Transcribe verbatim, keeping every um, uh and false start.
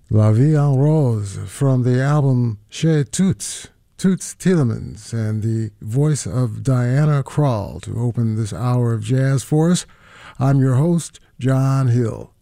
La Vie en Rose from the album Chez Toots, Toots Thielemans, and the voice of Diana Krall to open this hour of jazz for us. I'm your host, John Hill.